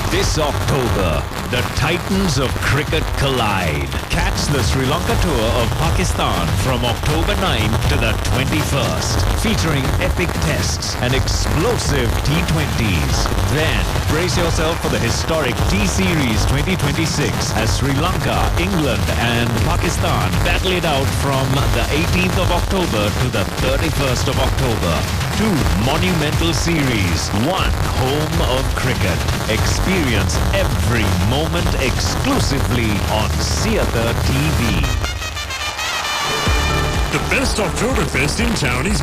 This October, the Titans of cricket collide. Catch the Sri Lanka tour of Pakistan from October 9th to the 21st, featuring epic tests and explosive T20s. Then, brace yourself for the historic T-Series 2026 as Sri Lanka, England and Pakistan battle it out from the 18th of October to the 31st of October. Two monumental series, one home of cricket. Experience every moment exclusively on Siata TV. The best Oktoberfest in town is